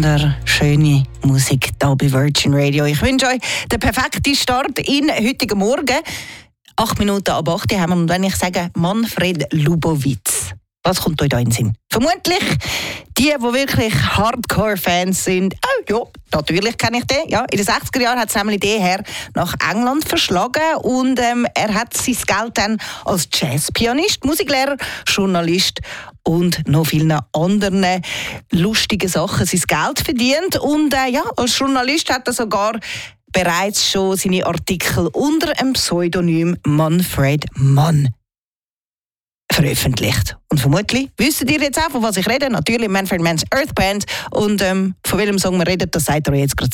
Der schöne Musik hier bei Virgin Radio. Ich wünsche euch den perfekten Start in heutigen Morgen. 8 Minuten ab 8 haben wir. Und wenn ich sage Manfred Lubowitz, was kommt euch da in den Sinn? Vermutlich die wirklich Hardcore-Fans sind. Oh ja, natürlich kenne ich den. Ja, in den 60er Jahren hat es nämlich den Herr nach England verschlagen und er hat sein Geld dann als Jazzpianist, Musiklehrer, Journalist und noch vielen anderen lustigen Sachen sein Geld verdient. Und als Journalist hat er sogar bereits schon seine Artikel unter dem Pseudonym Manfred Mann veröffentlicht. Und vermutlich wisst ihr jetzt auch, von was ich rede. Natürlich Manfred Mann's Earth Band. Und von welchem Song wir reden, das sagt er jetzt gerade